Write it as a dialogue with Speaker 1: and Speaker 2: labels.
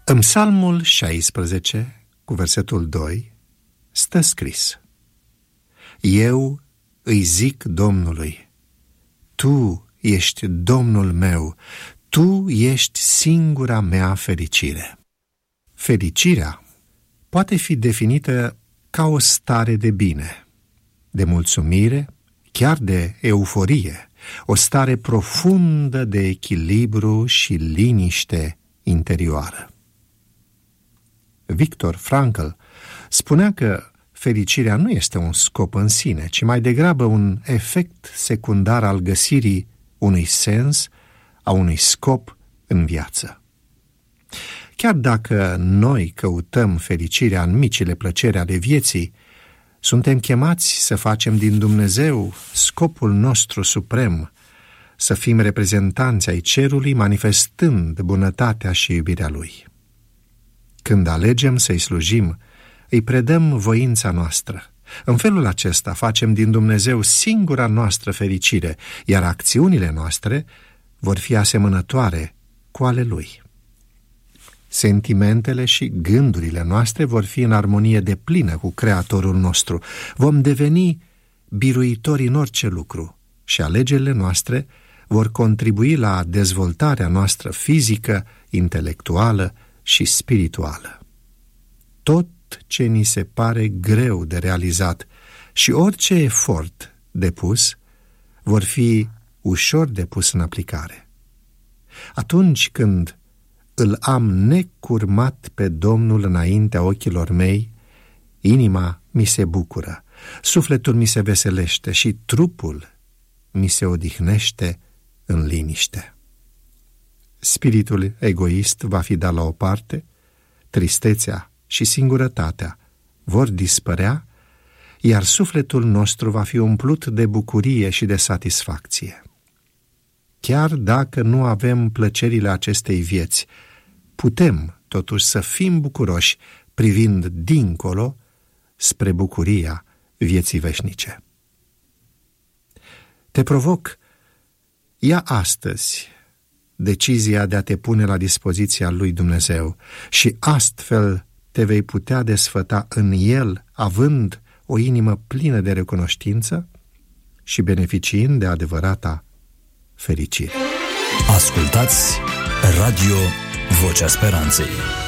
Speaker 1: În Psalmul 16, cu versetul 2, stă scris: Eu îi zic Domnului, Tu ești Domnul meu, Tu ești singura mea fericire. Fericirea poate fi definită ca o stare de bine, de mulțumire, chiar de euforie, o stare profundă de echilibru și liniște interioară. Viktor Frankl spunea că fericirea nu este un scop în sine, ci mai degrabă un efect secundar al găsirii unui sens, a unui scop în viață. Chiar dacă noi căutăm fericirea în micile plăceri ale vieții, suntem chemați să facem din Dumnezeu scopul nostru suprem, să fim reprezentanți ai cerului, manifestând bunătatea și iubirea Lui. Când alegem să-i slujim, îi predăm voința noastră. În felul acesta facem din Dumnezeu singura noastră fericire, iar acțiunile noastre vor fi asemănătoare cu ale Lui. Sentimentele și gândurile noastre vor fi în armonie deplină cu Creatorul nostru. Vom deveni biruitori în orice lucru și alegerile noastre vor contribui la dezvoltarea noastră fizică, intelectuală și spirituală. Tot ce ni se pare greu de realizat și orice efort depus vor fi ușor de pus în aplicare. Atunci când îl am necurmat pe Domnul înaintea ochilor mei, inima mi se bucură, sufletul mi se veselește și trupul mi se odihnește în liniște. Spiritul egoist va fi dat la o parte, tristețea și singurătatea vor dispărea, iar sufletul nostru va fi umplut de bucurie și de satisfacție. Chiar dacă nu avem plăcerile acestei vieți, putem totuși să fim bucuroși privind dincolo spre bucuria vieții veșnice. Te provoc, ia astăzi decizia de a te pune la dispoziția lui Dumnezeu și astfel te vei putea desfăta în El, având o inimă plină de recunoștință și beneficiind de adevărata fericire.
Speaker 2: Ascultați Radio Vocea Speranței.